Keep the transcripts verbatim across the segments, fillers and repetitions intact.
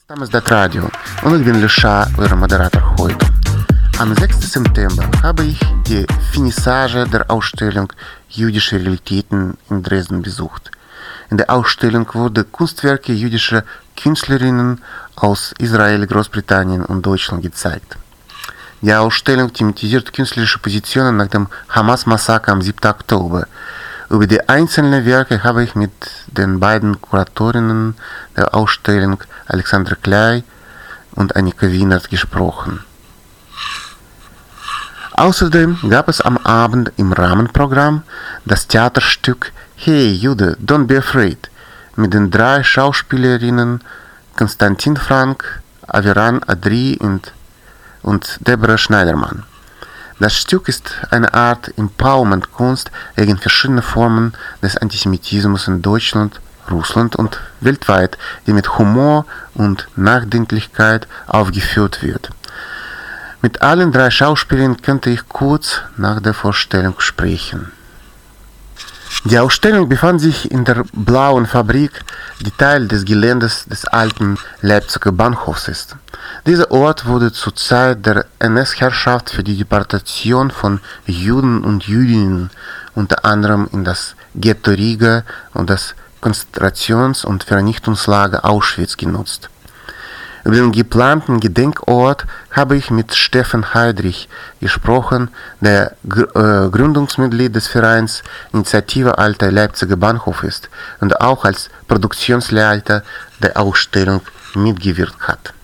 Там издат радио. Und ich bin Lucia, euer Moderator heute. Am sechsten September habe ich die Finissage der Ausstellung Jüdische Realitäten in Dresden besucht. In der Ausstellung wurden Kunstwerke jüdischer Künstlerinnen aus Israel, Großbritannien und Deutschland gezeigt. Die Ausstellung thematisiert künstlerische Positionen nach dem Hamas-Massaker am siebten Oktober. Über die einzelnen Werke habe ich mit den beiden Kuratorinnen der Ausstellung, Alexandra Klei und Annika Wienert, gesprochen. Außerdem gab es am Abend im Rahmenprogramm das Theaterstück Hey Jude, Don't Be Afraid mit den drei Schauspielerinnen Konstantin Frank, Aviran Adri und, und Deborah Schneidermann. Das Stück ist eine Art Empowerment-Kunst gegen verschiedene Formen des Antisemitismus in Deutschland, Russland und weltweit, die mit Humor und Nachdenklichkeit aufgeführt wird. Mit allen drei Schauspielern könnte ich kurz nach der Vorstellung sprechen. Die Ausstellung befand sich in der Blauen Fabrik, die Teil des Geländes des alten Leipziger Bahnhofs ist. Dieser Ort wurde zur Zeit der N S-Herrschaft für die Deportation von Juden und Jüdinnen unter anderem in das Ghetto Riga und das Konzentrations- und Vernichtungslager Auschwitz genutzt. Über den geplanten Gedenkort habe ich mit Steffen Heydrich gesprochen, der Gr- äh, Gründungsmitglied des Vereins Initiative Alter Leipziger Bahnhof ist und auch als Produktionsleiter der Ausstellung mitgewirkt hat.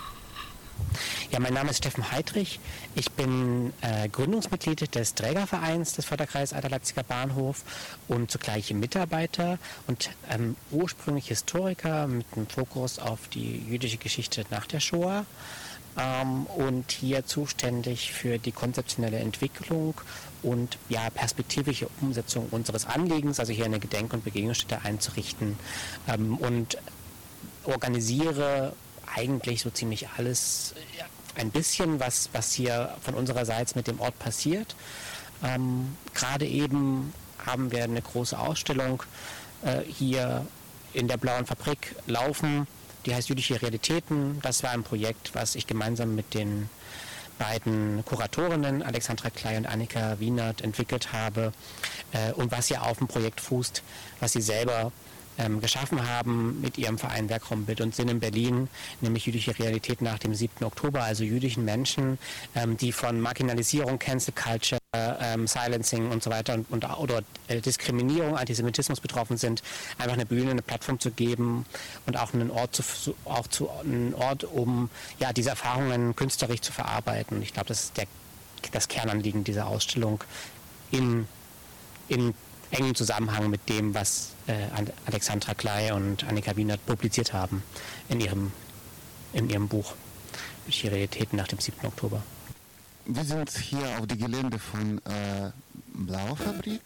Ja, mein Name ist Steffen Heydrich. Ich bin äh, Gründungsmitglied des Trägervereins des Förderkreises Alter Leipziger Bahnhof und zugleich Mitarbeiter und ähm, ursprünglich Historiker mit einem Fokus auf die jüdische Geschichte nach der Shoah ähm, und hier zuständig für die konzeptionelle Entwicklung und ja, perspektivische Umsetzung unseres Anliegens, also hier eine Gedenk- und Begegnungsstätte einzurichten ähm, und organisiere eigentlich so ziemlich alles, ja, ein bisschen, was, was hier von unsererseits mit dem Ort passiert. Ähm, gerade eben haben wir eine große Ausstellung äh, hier in der Blauen Fabrik laufen, die heißt Jüdische Realitäten. Das war ein Projekt, was ich gemeinsam mit den beiden Kuratorinnen Alexandra Klei und Annika Wienert entwickelt habe äh, und was ja auf dem Projekt fußt, was sie selber Ähm, geschaffen haben mit ihrem Verein Werkraum Bild und Sinn in Berlin, nämlich jüdische Realität nach dem siebten Oktober, also jüdischen Menschen, ähm, die von Marginalisierung, Cancel Culture, ähm, Silencing und so weiter und, und oder äh, Diskriminierung, Antisemitismus betroffen sind, einfach eine Bühne, eine Plattform zu geben und auch einen Ort, zu, auch zu, einen Ort, um ja, diese Erfahrungen künstlerisch zu verarbeiten. Ich glaube, das ist der, das Kernanliegen dieser Ausstellung in, in engen Zusammenhang mit dem, was äh, Alexandra Klei und Annika Wienert publiziert haben in ihrem, in ihrem Buch Die Realitäten nach dem siebten Oktober. Wir sind hier auf dem Gelände von äh, Blaue Fabrik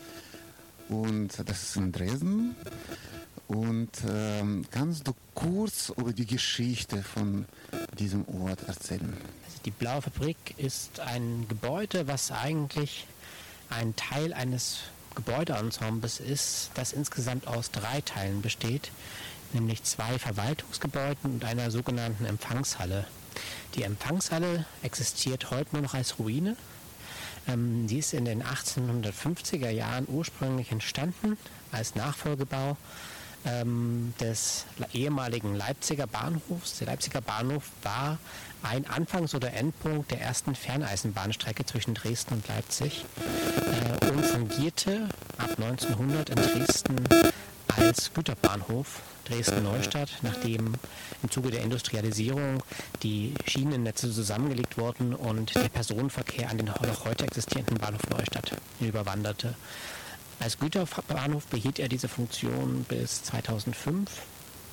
und das ist in Dresden. Und ähm, kannst du kurz über die Geschichte von diesem Ort erzählen? Also die Blaue Fabrik ist ein Gebäude, was eigentlich ein Teil eines Gebäudeensembles ist, das insgesamt aus drei Teilen besteht, nämlich zwei Verwaltungsgebäuden und einer sogenannten Empfangshalle. Die Empfangshalle existiert heute nur noch als Ruine. Ähm, die ist in den achtzehnhundertfünfziger Jahren ursprünglich entstanden als Nachfolgebau ähm, des ehemaligen Leipziger Bahnhofs. Der Leipziger Bahnhof war ein Anfangs- oder Endpunkt der ersten Ferneisenbahnstrecke zwischen Dresden und Leipzig äh, und fungierte ab neunzehnhundert in Dresden als Güterbahnhof Dresden-Neustadt, nachdem im Zuge der Industrialisierung die Schienennetze zusammengelegt wurden und der Personenverkehr an den noch heute existierenden Bahnhof Neustadt überwanderte. Als Güterbahnhof behielt er diese Funktion bis zweitausendfünf